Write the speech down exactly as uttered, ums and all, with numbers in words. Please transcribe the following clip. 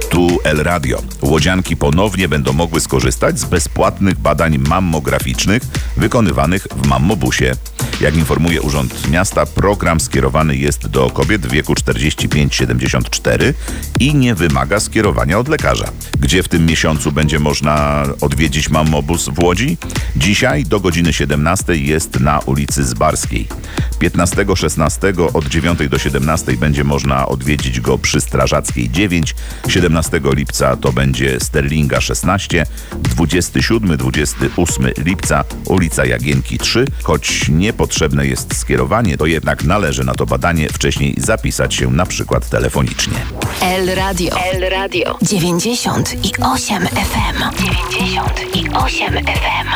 Tu El Radio. Łodzianki ponownie będą mogły skorzystać z bezpłatnych badań mammograficznych wykonywanych w Mammobusie. Jak informuje Urząd Miasta, program skierowany jest do kobiet w wieku czterdzieści pięć do siedemdziesięciu czterech i nie wymaga skierowania od lekarza. Gdzie w tym miesiącu będzie można odwiedzić Mammobus w Łodzi? Dzisiaj do godziny siedemnastej jest na ulicy Zbarskiej. piętnastego szesnastego od dziewiątej do siedemnastej będzie można odwiedzić go przy Strażackiej dziewięć. siedemnastego lipca to będzie Sterlinga szesnaście. dwudziestego siódmego do dwudziestego ósmego lipca ulica Jagienki trzy. Choć niepotrzebne jest skierowanie, to jednak należy na to badanie wcześniej zapisać się na przykład telefonicznie. El Radio. El Radio. dziewięćdziesiąt i osiem F M. dziewięćdziesiąt i osiem F M.